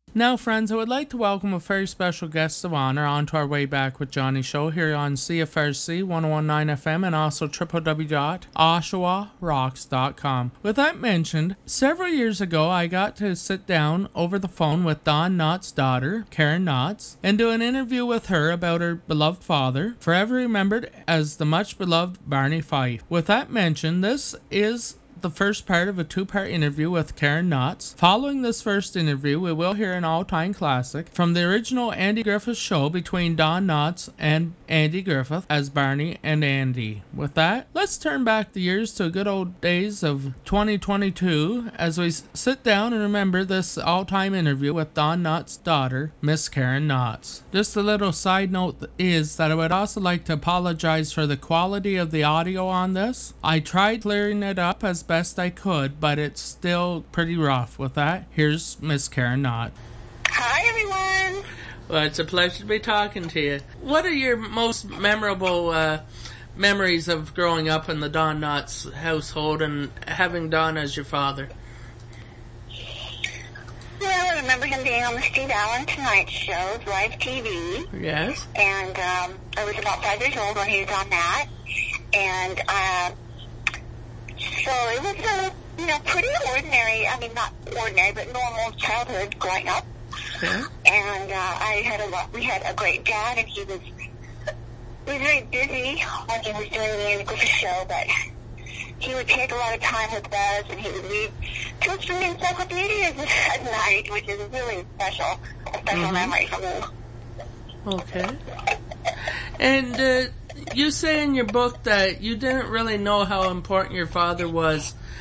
Now, friends, I would like to welcome a very special guest of honor onto our Way Back with Johnny show here on CFRC 1019 FM and also www.oshawarocks.com. With that mentioned, several years ago I got to sit down over the phone with Don Knott's daughter, Karen Knotts, and do an interview with her about her beloved father, forever remembered as the much beloved Barney Fife. With that mentioned, this is the first part of a two-part interview with Karen Knotts. Following this first interview, we will hear an all-time classic from the original Andy Griffith show between Don Knotts and Andy Griffith as Barney and Andy. With that, let's turn back the years to good old days of 2022 as we sit down and remember this all-time interview with Don Knotts' daughter, Miss Karen Knotts. Just a little side note is that I would also like to apologize for the quality of the audio on this. I tried clearing it up as best I could, but it's still pretty rough. With that, here's Miss Karen Knott. Hi, everyone. Well, it's a pleasure to be talking to you. What are your most memorable memories of growing up in the Don Knotts household and having Don as your father? Well, I remember him being on the Steve Allen Tonight Show, live TV. Yes. And I was about 5 years old when he was on that. And so it was a, pretty ordinary, not ordinary, but normal childhood growing up. Okay. And we had a great dad, and he was very busy when he was doing the Andy Griffith show, but he would take a lot of time with us, and he would read to us from the encyclopedias at night, which is a really special memory for me. Okay. And you say in your book that you didn't really know how important your father was